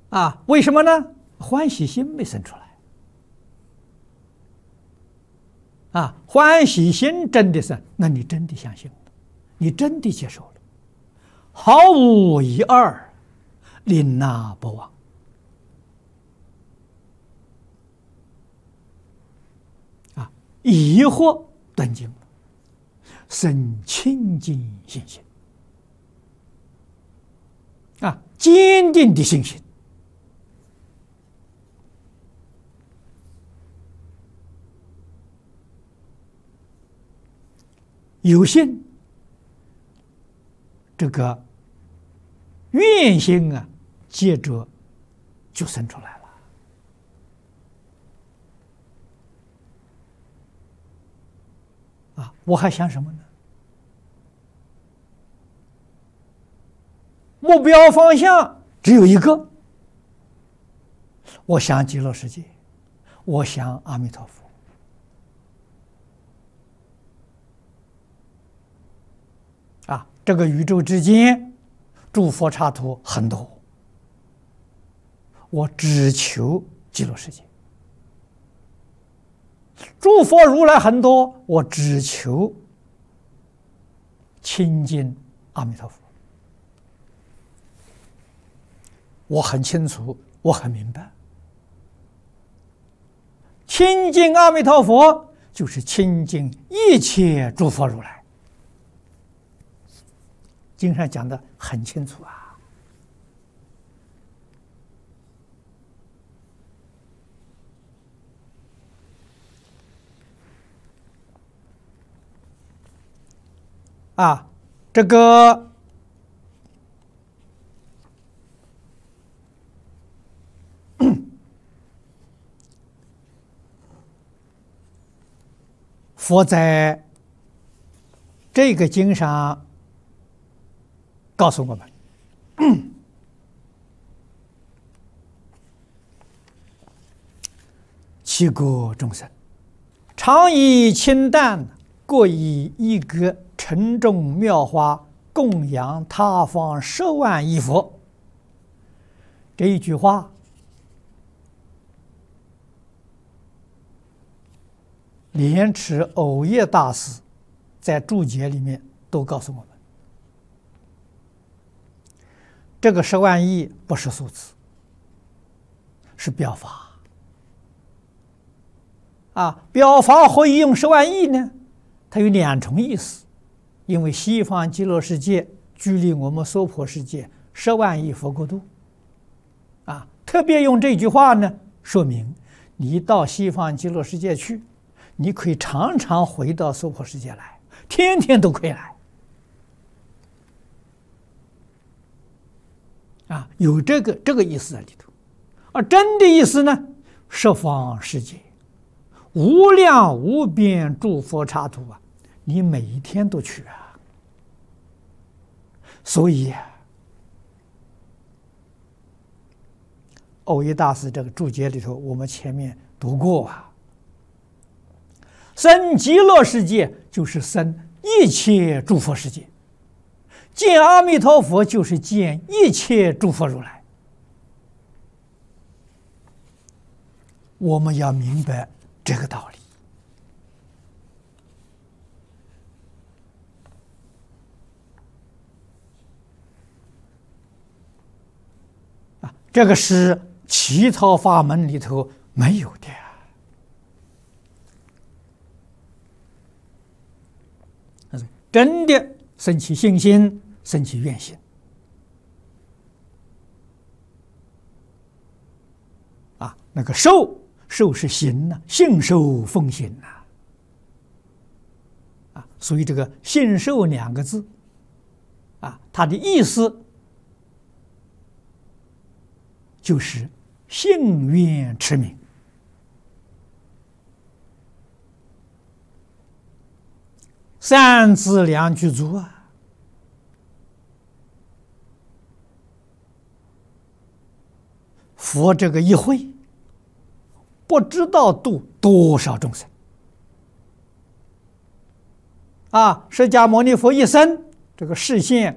为什么呢？欢喜心没生出来。欢喜心真的是，那你真的相信了，你真的接受了，毫无一二，临那不忘。疑惑断尽了，生清净信心。坚定的信心。有信，这个愿心接着就生出来了。我还想什么呢？目标方向只有一个，我想极乐世界，我想阿弥陀佛。这个宇宙之间诸佛刹土很多，我只求极乐世界；诸佛如来很多，我只求亲近阿弥陀佛。我很清楚，我很明白，亲近阿弥陀佛就是亲近一切诸佛如来。经上讲的很清楚这个佛在这个经上告诉我们，七国众生，常以清淡，各以一格沉重妙花，供养他方10万亿佛。这一句话，莲池藕益大师在注解里面都告诉我们。这个10万亿不是数字，是表法。表法何以用10万亿呢？它有2重意思。因为西方极乐世界距离我们娑婆世界10万亿佛国度，特别用这句话呢，说明你到西方极乐世界去，你可以常常回到娑婆世界来，天天都可以来。有这个意思在里头。真的意思呢，十方世界无量无边诸佛刹土你每一天都去所以藕益大师这个注解里头，我们前面读过生极乐世界就是生一切诸佛世界，见阿弥陀佛就是见一切诸佛如来。我们要明白这个道理。这个是其他法门里头没有的。真的生起信心，生起愿心。那个受是行信受奉行所以这个信受2个字它的意思就是信愿持名。3字2句足佛这个一会不知道度多少众生释迦牟尼佛一生这个视线